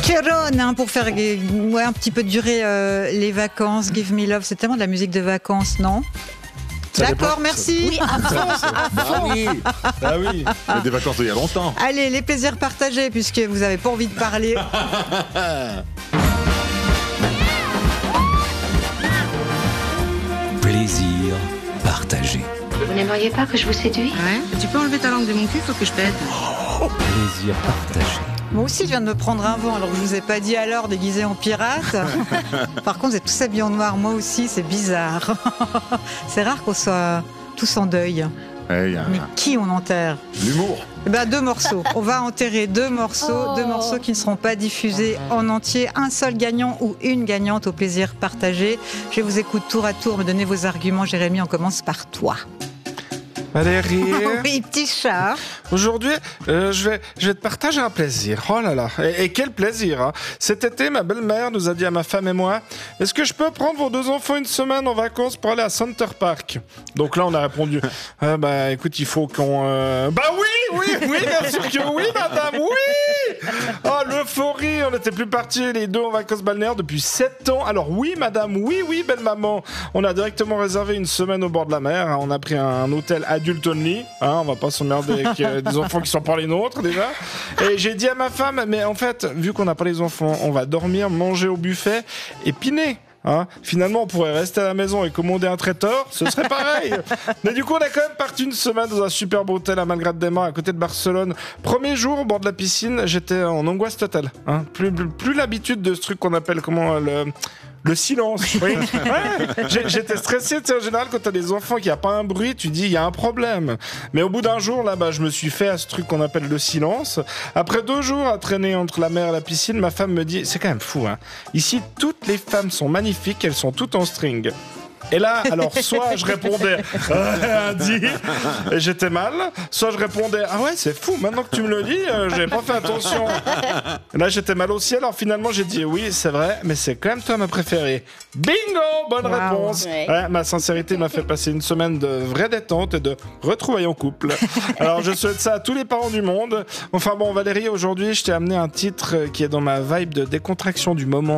Kéron, hein, pour faire un petit peu durer les vacances. Give me love, c'est tellement de la musique de vacances, non? D'accord, merci. Oui, Ah oui, il y a des vacances il y a longtemps. Allez, les plaisirs partagés, puisque vous n'avez pas envie de parler. Plaisir partagé. Vous n'aimeriez pas que je vous séduise? Ouais. Tu peux enlever ta langue de mon cul, faut que je pète. Plaisir partagé. Moi aussi, je viens de me prendre un vent, alors que je vous ai pas dit alors, déguisé en pirate. Par contre, vous êtes tous habillés en noir, moi aussi, c'est bizarre. C'est rare qu'on soit tous en deuil. Ouais, Mais qui on enterre? l'humour. Eh ben, 2 morceaux. On va enterrer 2 morceaux, 2 morceaux qui ne seront pas diffusés en entier. Un seul gagnant ou une gagnante au plaisir partagé. Je vous écoute tour à tour, me donner vos arguments. Jérémy, on commence par toi. Valérie, Oui, petit chat. aujourd'hui, je vais te partager un plaisir. Oh là là, et quel plaisir, hein. Cet été, ma belle-mère nous a dit à ma femme et moi, est-ce que je peux prendre vos 2 enfants une semaine en vacances pour aller à Center Park? Donc là, on a répondu, bah écoute, il faut qu'on... Bah oui, bien sûr que oui, madame, oui. Oh, l'euphorie, on n'était plus partis les 2 en vacances balnéaires depuis 7 ans. Alors oui, madame, oui, belle maman. On a directement réservé une semaine au bord de la mer, hein. On a pris un hôtel adulte only, hein. On va pas s'emmerder avec des enfants qui sont pas les nôtres déjà. Et j'ai dit à ma femme, mais en fait, vu qu'on n'a pas les enfants, on va dormir, manger au buffet et piner. Hein, finalement, on pourrait rester à la maison et commander un traiteur, ce serait pareil. Mais du coup, on a quand même parti une semaine dans un superbe hôtel à Malgrad des Mars, à côté de Barcelone. Premier jour, au bord de la piscine, j'étais en angoisse totale. Hein. Plus l'habitude de ce truc qu'on appelle le silence. Oui. Ouais. J'étais stressé. Tu sais, en général, quand t'as des enfants, qu'il n'y a pas un bruit, tu dis il y a un problème. Mais au bout d'un jour, là, je me suis fait à ce truc qu'on appelle le silence. Après 2 jours à traîner entre la mer et la piscine, ma femme me dit, c'est quand même fou, hein. Ici, toutes les femmes sont magnifiques, elles sont toutes en string. Et là, alors, soit je répondais dit, et j'étais mal, soit je répondais ah ouais, c'est fou, maintenant que tu me le dis, j'ai pas fait attention. Et là, j'étais mal aussi, alors finalement, j'ai dit oui, c'est vrai, mais c'est quand même toi ma préférée. Bingo, bonne réponse. Ouais, ma sincérité m'a fait passer une semaine de vraie détente et de retrouvailles en couple. Alors, je souhaite ça à tous les parents du monde. Enfin bon, Valérie, aujourd'hui, je t'ai amené un titre qui est dans ma vibe de décontraction du moment.